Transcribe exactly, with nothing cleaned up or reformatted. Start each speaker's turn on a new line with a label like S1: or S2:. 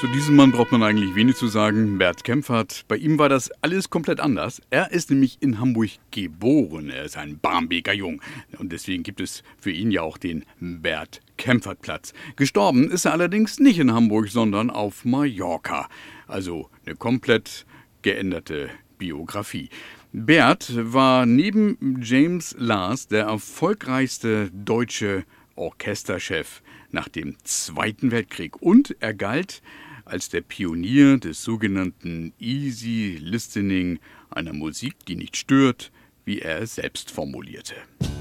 S1: Zu diesem Mann braucht man eigentlich wenig zu sagen. Bert Kempfert. Bei ihm war das alles komplett anders. Er ist nämlich in Hamburg geboren. Er ist ein Barmbeker Jung. Und deswegen gibt es für ihn ja auch den Bert-Kempfert-Platz. Gestorben ist er allerdings nicht in Hamburg, sondern auf Mallorca. Also eine komplett geänderte Biografie. Bert war neben James Last der erfolgreichste deutsche Orchesterchef nach dem Zweiten Weltkrieg. Und er galt als der Pionier des sogenannten Easy Listening, einer Musik, die nicht stört, wie er es selbst formulierte.